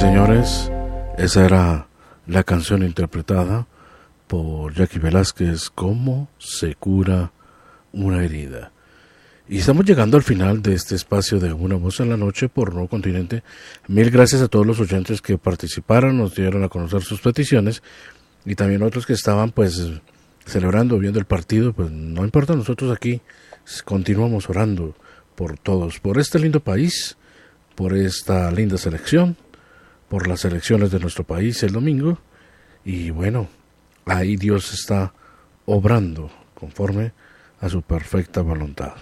señores, esa era la canción interpretada por Jackie Velázquez, ¿Cómo se cura una herida? Y estamos llegando al final de este espacio de Una Voz en la Noche por Nuevo Continente. Mil gracias a todos los oyentes que participaron, nos dieron a conocer sus peticiones, y también otros que estaban pues celebrando, viendo el partido. Pues no importa, nosotros aquí continuamos orando por todos, por este lindo país, por esta linda selección, por las elecciones de nuestro país el domingo. Y bueno, ahí Dios está obrando conforme a su perfecta voluntad.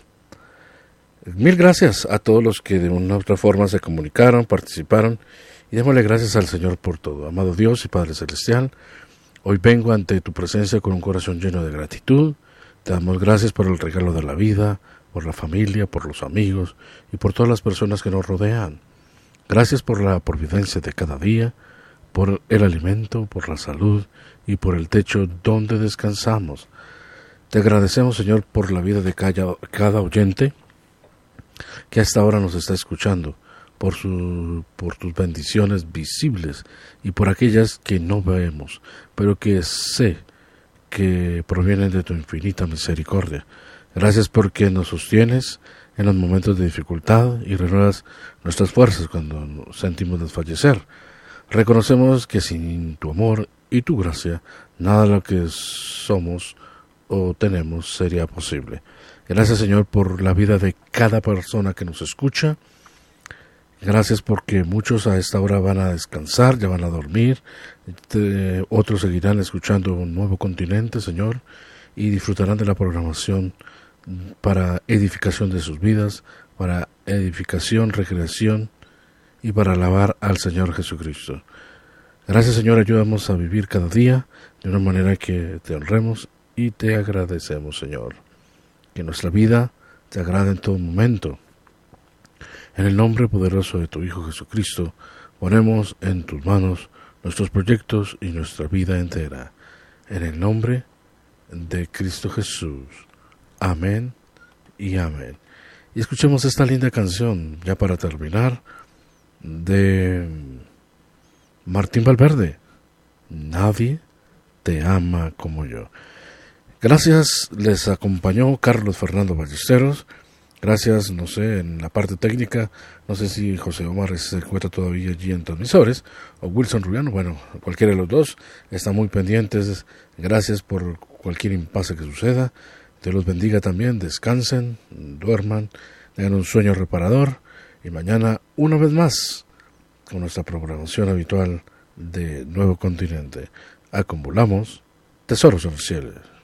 Mil gracias a todos los que de una u otra forma se comunicaron, participaron, y démosle gracias al Señor por todo. Amado Dios y Padre Celestial, hoy vengo ante tu presencia con un corazón lleno de gratitud. Te damos gracias por el regalo de la vida, por la familia, por los amigos y por todas las personas que nos rodean. Gracias por la providencia de cada día, por el alimento, por la salud y por el techo donde descansamos. Te agradecemos, Señor, por la vida de cada oyente que hasta ahora nos está escuchando, por tus bendiciones visibles y por aquellas que no vemos, pero que sé que provienen de tu infinita misericordia. Gracias porque nos sostienes en los momentos de dificultad y renuevas nuestras fuerzas cuando nos sentimos desfallecer. Reconocemos que sin tu amor y tu gracia, nada de lo que somos o tenemos sería posible. Gracias, Señor, por la vida de cada persona que nos escucha. Gracias porque muchos a esta hora van a descansar, ya van a dormir. Otros seguirán escuchando Un Nuevo Continente, Señor, y disfrutarán de la programación para edificación de sus vidas, para edificación, recreación y para alabar al Señor Jesucristo. Gracias, Señor, ayúdanos a vivir cada día de una manera que te honremos y te agradecemos, Señor. Que nuestra vida te agrade en todo momento. En el nombre poderoso de tu Hijo Jesucristo, ponemos en tus manos nuestros proyectos y nuestra vida entera. En el nombre de Cristo Jesús. Amén y amén. Y escuchemos esta linda canción, ya para terminar, de Martín Valverde. Nadie te ama como yo. Gracias, les acompañó Carlos Fernando Ballesteros. Gracias, no sé, en la parte técnica, no sé si José Omar se encuentra todavía allí en transmisores, o Wilson Rubiano, bueno, cualquiera de los dos, están muy pendientes. Gracias por cualquier impasse que suceda. Dios los bendiga también, descansen, duerman, tengan un sueño reparador, y mañana una vez más con nuestra programación habitual de Nuevo Continente. Acumulamos tesoros en los cielos.